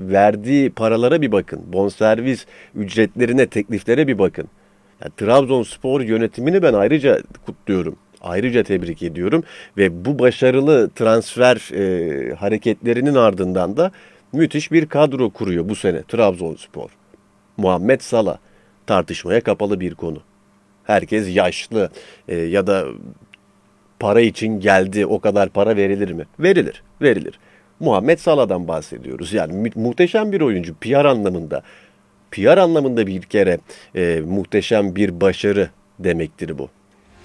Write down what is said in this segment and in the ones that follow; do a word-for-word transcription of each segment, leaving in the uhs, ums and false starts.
verdiği paralara bir bakın. Bonservis ücretlerine, tekliflere bir bakın. Yani Trabzonspor yönetimini ben ayrıca kutluyorum. Ayrıca tebrik ediyorum ve bu başarılı transfer e, hareketlerinin ardından da müthiş bir kadro kuruyor bu sene Trabzonspor. Muhammed Salah tartışmaya kapalı bir konu. Herkes yaşlı e, ya da para için geldi, o kadar para verilir mi? Verilir, verilir. Muhammed Salah'dan bahsediyoruz. Yani mu- muhteşem bir oyuncu P R anlamında. P R anlamında bir kere e, muhteşem bir başarı demektir bu.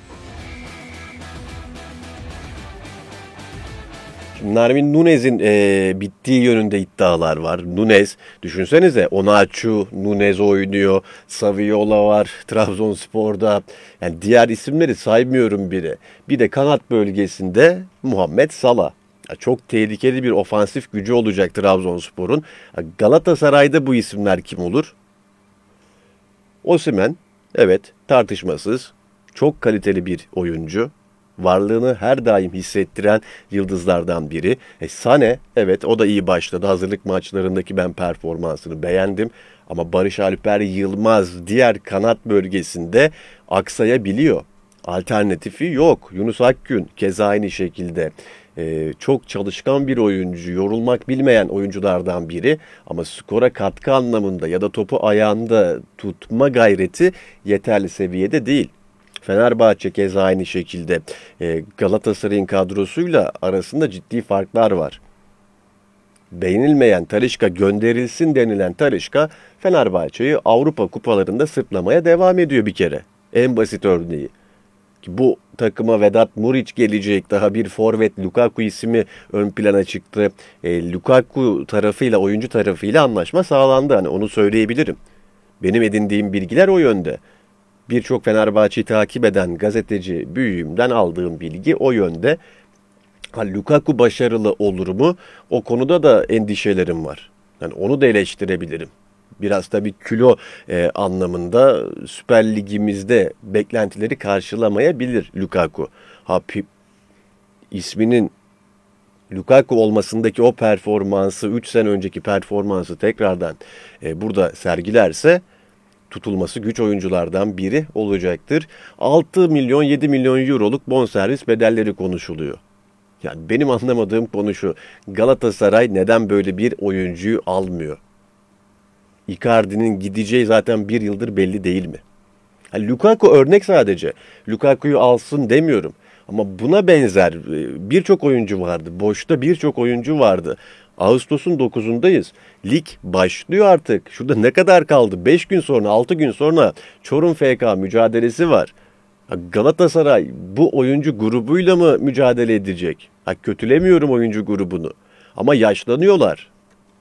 Şimdi Darwin Núñez'in e, bittiği yönünde iddialar var. Núñez, düşünsenize Onaçu, Núñez oynuyor, Saviola var Trabzonspor'da. Yani diğer isimleri saymıyorum bile. Bir de kanat bölgesinde Muhammed Salah. Ya çok tehlikeli bir ofansif gücü olacak Trabzonspor'un. Ya Galatasaray'da bu isimler kim olur? Osimhen, evet tartışmasız. Çok kaliteli bir oyuncu. Varlığını her daim hissettiren yıldızlardan biri. E, Sane, evet o da iyi başladı. Hazırlık maçlarındaki ben performansını beğendim. Ama Barış Alper Yılmaz diğer kanat bölgesinde aksayabiliyor. Alternatifi yok. Yunus Akgün keza aynı şekilde. E, çok çalışkan bir oyuncu, yorulmak bilmeyen oyunculardan biri. Ama skora katkı anlamında ya da topu ayağında tutma gayreti yeterli seviyede değil. Fenerbahçe keza aynı şekilde e, Galatasaray'ın kadrosuyla arasında ciddi farklar var. Beğenilmeyen Talisca, gönderilsin denilen Talisca Fenerbahçe'yi Avrupa kupalarında sırtlamaya devam ediyor bir kere. En basit örneği. Ki bu takıma Vedat Muriç gelecek, daha bir forvet Lukaku ismi ön plana çıktı. E, Lukaku tarafıyla, oyuncu tarafıyla anlaşma sağlandı. Hani onu söyleyebilirim. Benim edindiğim bilgiler o yönde. Birçok Fenerbahçe'yi takip eden gazeteci büyüğümden aldığım bilgi o yönde. Ha, Lukaku başarılı olur mu? O konuda da endişelerim var. Yani onu da eleştirebilirim. Biraz tabii kilo e, anlamında Süper Ligimizde beklentileri karşılamayabilir Lukaku. Ha, pi- isminin Lukaku olmasındaki o performansı, üç sene önceki performansı tekrardan e, burada sergilerse tutulması güç oyunculardan biri olacaktır. altı milyon yedi milyon euroluk bonservis bedelleri konuşuluyor. Yani benim anlamadığım konu şu. Galatasaray neden böyle bir oyuncuyu almıyor? Icardi'nin gideceği zaten bir yıldır belli değil mi? Yani Lukaku örnek sadece. Lukaku'yu alsın demiyorum. Ama buna benzer e, birçok oyuncu vardı. Boşta birçok oyuncu vardı. Ağustos'un dokuzundayız. Lig başlıyor artık. Şurada ne kadar kaldı? beş gün sonra, altı gün sonra Çorum F K mücadelesi var. Galatasaray bu oyuncu grubuyla mı mücadele edecek? Ha, kötülemiyorum oyuncu grubunu. Ama yaşlanıyorlar.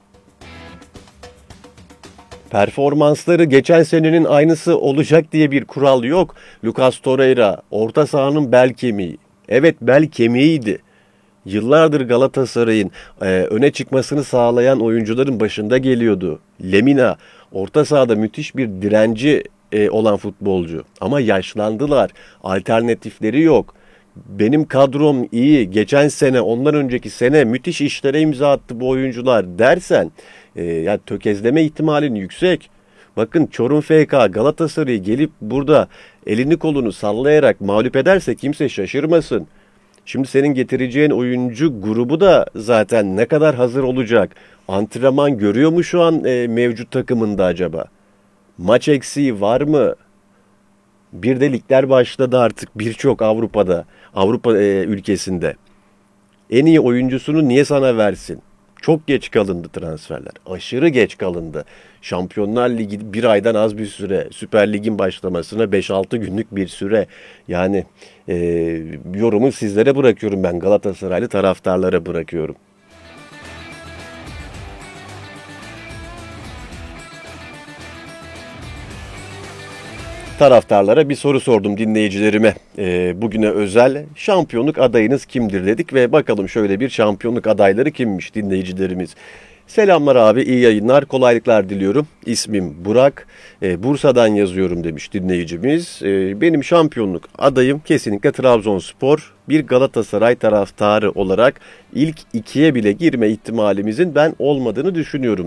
Performansları geçen senenin aynısı olacak diye bir kural yok. Lucas Torreira orta sahanın bel kemiği. Evet, bel kemiğiydi. Yıllardır Galatasaray'ın e, öne çıkmasını sağlayan oyuncuların başında geliyordu. Lemina orta sahada müthiş bir direnci e, olan futbolcu. Ama yaşlandılar. Alternatifleri yok. Benim kadrom iyi. Geçen sene, ondan önceki sene müthiş işlere imza attı bu oyuncular dersen e, yani tökezleme ihtimalin yüksek. Bakın Çorum F K Galatasaray'ı gelip burada elini kolunu sallayarak mağlup ederse kimse şaşırmasın. Şimdi senin getireceğin oyuncu grubu da zaten ne kadar hazır olacak? Antrenman görüyor mu şu an e, mevcut takımında acaba? Maç eksiği var mı? Bir de ligler başladı artık birçok Avrupa'da, Avrupa e, ülkesinde. En iyi oyuncusunu niye sana versin? Çok geç kalındı transferler. Aşırı geç kalındı. Şampiyonlar Ligi bir aydan az bir süre. Süper Lig'in başlamasına beş altı günlük bir süre. Yani e, yorumu sizlere bırakıyorum ben. Galatasaraylı taraftarlara bırakıyorum. Taraftarlara bir soru sordum, dinleyicilerime. E, bugüne özel şampiyonluk adayınız kimdir dedik ve bakalım şöyle bir şampiyonluk adayları kimmiş dinleyicilerimiz. Selamlar abi, iyi yayınlar, kolaylıklar diliyorum. İsmim Burak, e, Bursa'dan yazıyorum demiş dinleyicimiz. E, benim şampiyonluk adayım kesinlikle Trabzonspor. Bir Galatasaray taraftarı olarak ilk ikiye bile girme ihtimalimizin ben olmadığını düşünüyorum